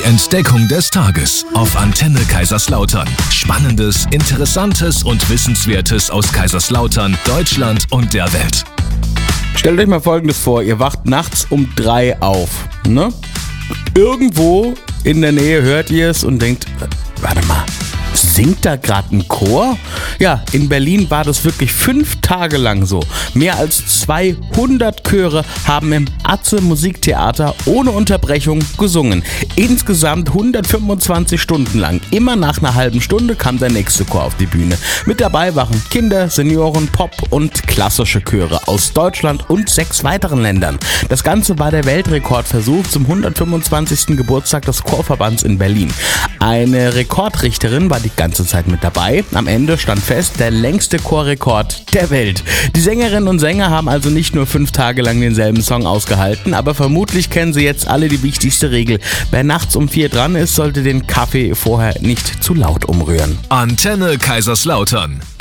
Die Entdeckung des Tages auf Antenne Kaiserslautern. Spannendes, Interessantes und Wissenswertes aus Kaiserslautern, Deutschland und der Welt. Stellt euch mal Folgendes vor, ihr wacht nachts um 3 auf, ne? Irgendwo in der Nähe hört ihr es und denkt, warte mal, singt da gerade ein Chor? Ja, in Berlin war das wirklich 5 Tage lang so. Mehr als 200 Chöre haben im Atze Musiktheater ohne Unterbrechung gesungen. Insgesamt 125 Stunden lang. Immer nach einer halben Stunde kam der nächste Chor auf die Bühne. Mit dabei waren Kinder, Senioren, Pop und klassische Chöre aus Deutschland und 6 weiteren Ländern. Das Ganze war der Weltrekordversuch zum 125. Geburtstag des Chorverbands in Berlin. Eine Rekordrichterin war die ganze Zeit mit dabei. Am Ende stand fest, der längste Chorrekord der Welt. Die Sängerinnen und Sänger haben also nicht nur 5 Tage lang denselben Song ausgehalten, aber vermutlich kennen sie jetzt alle die wichtigste Regel. Wer nachts um 4 dran ist, sollte den Kaffee vorher nicht zu laut umrühren. Antenne Kaiserslautern.